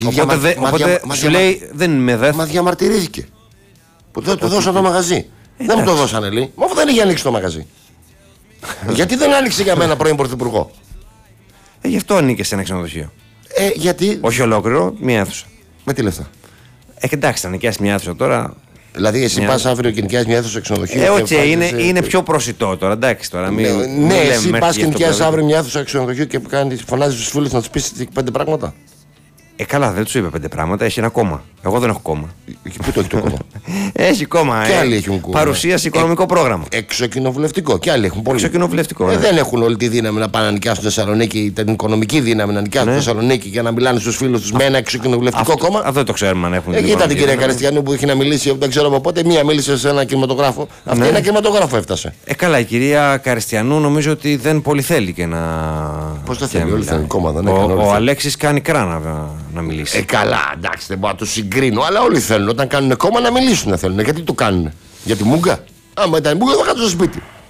Οπότε σου λέει δεν είμαι ΔΕΘ. Μα διαμαρτυρήθηκε. Που δεν του δώσαν το μαγαζί. Δεν μου το δώσανε, λέει. Μα αφού δεν είχε ανοίξει το μαγαζί. Γιατί δεν άνοιξε για μένα πρώην πρωθυπουργό. Γι' αυτό ανήκε σε ένα ξενοδοχείο. Γιατί. Όχι ολόκληρο, μία αίθουσα. Με τι λεφτά. Εντάξει, θα νοικιάσει μια αίθουσα τώρα. Δηλαδή, εσύ πα αύριο και νοικιάζει μια αίθουσα σε ξενοδοχείο. Είναι πιο προσιτό τώρα, εντάξει τώρα. Ναι, εσύ πα και νοικιάζει αύριο μια αίθουσα σε ξενοδοχείο και φωνάζει στου φίλου να του πει 5 πράγματα. Καλά, δεν του είπε 5 πράγματα, έχει ένα κόμμα. Εγώ δεν έχω κόμμα. Πού το έχει το κόμμα. Έχει κόμμα. Και άλλοι έχουν κόμμα. Παρουσίαση οικονομικό πρόγραμμα. Εξοκοινοβουλευτικό. Και άλλοι έχουν πολύ. Εξοκοινοβουλευτικό. Δεν έχουν όλη τη δύναμη να πάνε να νοικιάσουν Θεσσαλονίκη, την οικονομική δύναμη να νοικιάσουν Θεσσαλονίκη και να μιλάνε στου φίλου του με ένα εξοκοινοβουλευτικό κόμμα. Αυτό δεν το ξέρουμε αν έχουν. Κοίτα την κυρία Καριστιανού που είχε να μιλήσει, δεν ξέρω από πότε. Μία μίλησε σε ένα κινηματογράφο. Αυτή ένα κινηματογράφο έφτασε. Καλά, η κυρία Καριστιανού νομίζω ότι δεν πολύ θέλει και να. Πώ δεν θέλει, όλοι θέλουν κόμμα, δεν Ο Αλέξης κάνει κράνα να μιλήσει. Καλά, εντάξει, δεν μπορώ να του συγκρίνω, αλλά όλοι θέλουν όταν κάνουν κόμμα να μιλήσουν. Θέλουν. Γιατί το κάνουν. Για τη μούγκα. Άμα ήταν μούγκα θα κάτσουν στο σπίτι.